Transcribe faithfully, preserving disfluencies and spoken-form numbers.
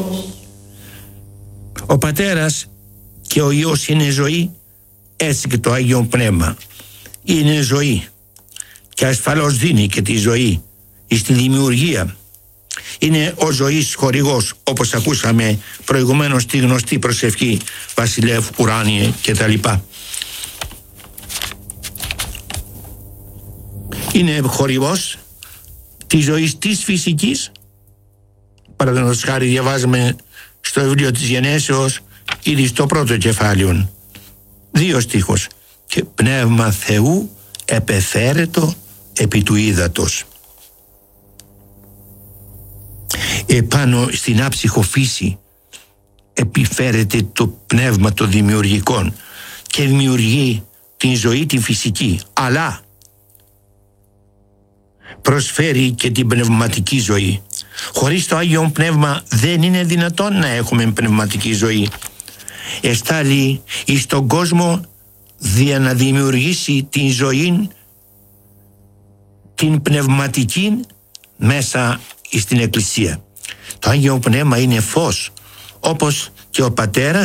Ο Πατέρας και ο Υιός είναι ζωή, έτσι και το Άγιο Πνεύμα είναι ζωή και ασφαλώς δίνει και τη ζωή στη δημιουργία. Είναι ο ζωής χορηγός, όπως ακούσαμε προηγουμένως τη γνωστή προσευχή Βασιλεύ Ουράνιε και τα λοιπά. Είναι χορηγός της ζωής της φυσικής. Παραδείγματος χάρη διαβάζουμε στο βιβλίο της Γενέσεως ήδη στο πρώτο κεφάλαιο δύο στίχος: και πνεύμα Θεού επεφέρετο επί του ύδατος. Επάνω στην άψυχο φύση επιφέρεται το πνεύμα των δημιουργικών και δημιουργεί την ζωή τη φυσική, αλλά προσφέρει και την πνευματική ζωή. Χωρίς το Άγιο Πνεύμα δεν είναι δυνατόν να έχουμε πνευματική ζωή. Εστάλει εις τον κόσμο για να δημιουργήσει την ζωή την πνευματική μέσα στην Εκκλησία. Το Άγιο Πνεύμα είναι φως, όπως και ο Πατέρας